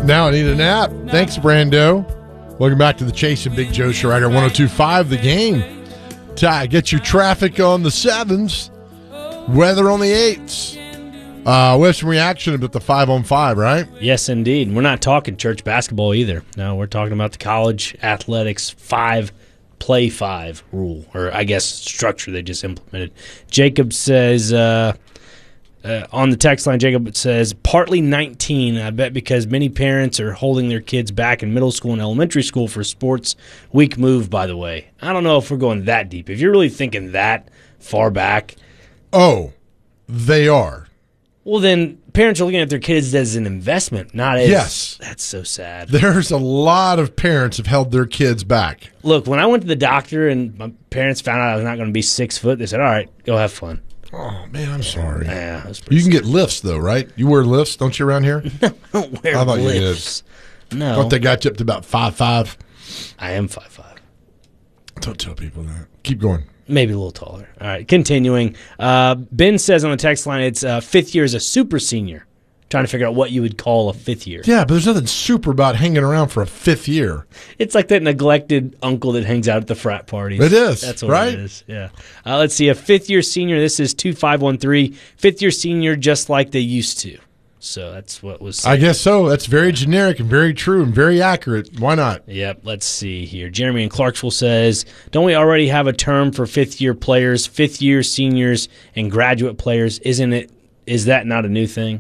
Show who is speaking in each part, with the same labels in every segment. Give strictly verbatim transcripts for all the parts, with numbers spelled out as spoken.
Speaker 1: Now I need a nap. Thanks, Brando. Welcome back to the Chase and Big Joe Show right here, one oh two point five The Game. Ty, get your traffic on the sevens, weather on the eights. Uh, we have some reaction about the five on five, right?
Speaker 2: Yes, indeed. We're not talking church basketball either. No, we're talking about the college athletics five play five rule, or I guess structure they just implemented. Jacob says, uh, uh, on the text line, Jacob says, partly nineteen, I bet because many parents are holding their kids back in middle school and elementary school for sports. Weak move, by the way. I don't know if we're going that deep. If you're really thinking that far back.
Speaker 1: Oh, they are.
Speaker 2: Well, then parents are looking at their kids as an investment, not as.
Speaker 1: Yes.
Speaker 2: That's so sad.
Speaker 1: There's a lot of parents have held their kids back.
Speaker 2: Look, when I went to the doctor and my parents found out I was not going to be six foot, they said, all right, go have fun.
Speaker 1: Oh, man, I'm sorry.
Speaker 2: Yeah, that's
Speaker 1: you can
Speaker 2: sad.
Speaker 1: get lifts, though, right? You wear lifts, don't you, around here?
Speaker 2: No, I don't wear
Speaker 1: I thought
Speaker 2: lifts.
Speaker 1: you did.
Speaker 2: No.
Speaker 1: Thought they got you up to about five five.
Speaker 2: I am five five.
Speaker 1: Don't tell people that. Keep going.
Speaker 2: Maybe a little taller. All right, continuing. Uh, Ben says on the text line it's uh, fifth year as a super senior. Trying to figure out what you would call a fifth year.
Speaker 1: Yeah, but there's nothing super about hanging around for a fifth year.
Speaker 2: It's like that neglected uncle that hangs out at the frat parties.
Speaker 1: It is,
Speaker 2: That's what
Speaker 1: right?
Speaker 2: it is, yeah. Uh, let's see, a fifth year senior, this is two five one three. Fifth year senior just like they used to. So that's what was said.
Speaker 1: I guess so. That's very generic and very true and very accurate. Why not?
Speaker 2: Yep, let's see here. Jeremy in Clarksville says, don't we already have a term for fifth-year players, fifth-year seniors, and graduate players? Isn't it? Is that not a new thing?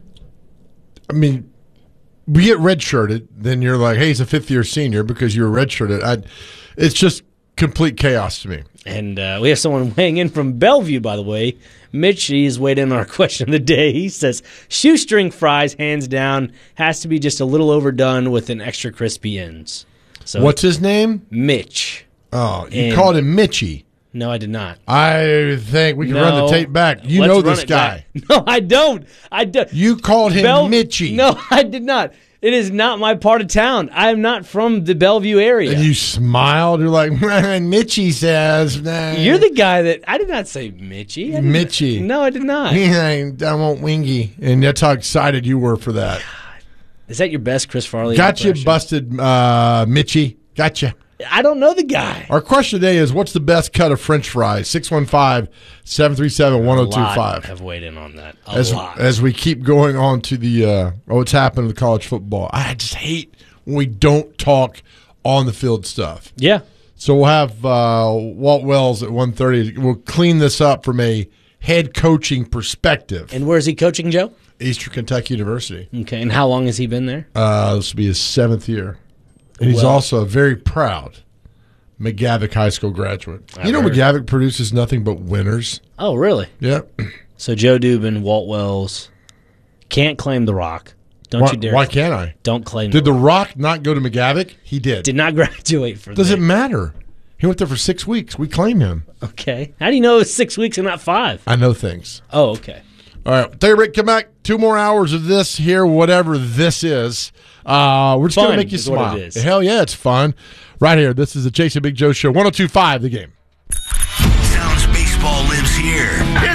Speaker 1: I mean, we get redshirted, then you're like, hey, he's a fifth-year senior because you were redshirted. I, it's just complete chaos to me.
Speaker 2: And uh, we have someone weighing in from Bellevue, by the way. Mitch, he's weighed in on our question of the day. He says, shoestring fries, hands down, has to be just a little overdone with an extra crispy ends. So
Speaker 1: what's his name?
Speaker 2: Mitch.
Speaker 1: Oh, you
Speaker 2: And-
Speaker 1: called him Mitchie.
Speaker 2: No, I did not.
Speaker 1: I think we can
Speaker 2: No.
Speaker 1: run the tape back. You
Speaker 2: Let's
Speaker 1: know
Speaker 2: run
Speaker 1: this
Speaker 2: it
Speaker 1: guy.
Speaker 2: back. No, I don't. I don't.
Speaker 1: You called him
Speaker 2: Bell-
Speaker 1: Mitchie.
Speaker 2: No, I did not. It is not my part of town. I am not from the Bellevue area.
Speaker 1: And you smiled. You're like, Mitchie says. Nah.
Speaker 2: You're the guy that I did not say Mitchie. I did not-
Speaker 1: Mitchie.
Speaker 2: No, I did not.
Speaker 1: I want Wingy. And that's how excited you were for that.
Speaker 2: Is that your best Chris Farley?
Speaker 1: Got you
Speaker 2: impression?
Speaker 1: busted, uh, Mitchie. Gotcha.
Speaker 2: I don't know the guy.
Speaker 1: Our question today is, what's the best cut of French fries? six one five, seven three seven, one oh two
Speaker 2: A lot
Speaker 1: five.
Speaker 2: have weighed in on that. A
Speaker 1: As,
Speaker 2: lot.
Speaker 1: as we keep going on to the uh, what's happened to college football. I just hate when we don't talk on the field stuff.
Speaker 2: yeah.
Speaker 1: So we'll have uh, Walt Wells at one thirty. We'll clean this up from a head coaching perspective.
Speaker 2: And where's he coaching, Joe?
Speaker 1: Eastern Kentucky University.
Speaker 2: Okay. And how long has he been there?
Speaker 1: Uh, this will be his seventh year. And he's
Speaker 2: Well-
Speaker 1: also a very proud McGavick High School graduate.
Speaker 2: I've
Speaker 1: you know
Speaker 2: heard.
Speaker 1: McGavick produces nothing but winners.
Speaker 2: Oh, really?
Speaker 1: Yeah.
Speaker 2: So Joe Dubin, Walt Wells, can't claim the Rock. Don't
Speaker 1: Why,
Speaker 2: you dare.
Speaker 1: why can't I?
Speaker 2: Don't claim
Speaker 1: Did
Speaker 2: the
Speaker 1: The
Speaker 2: Rock.
Speaker 1: Rock not go to McGavick? He did.
Speaker 2: Did not graduate from
Speaker 1: Does
Speaker 2: there.
Speaker 1: it matter? He went there for six weeks. We claim him.
Speaker 2: Okay. How do you know it was six weeks and not five?
Speaker 1: I know things.
Speaker 2: Oh, okay.
Speaker 1: All right. Take a break. Come back. Two more hours of this here, whatever this is. Uh, we're just going to
Speaker 2: Fun
Speaker 1: make you
Speaker 2: is what
Speaker 1: smile.
Speaker 2: it is.
Speaker 1: Hell yeah, it's fun. Right here. This is the Chase and Big Joe Show. one oh two point five The Game.
Speaker 3: Sounds baseball lives here.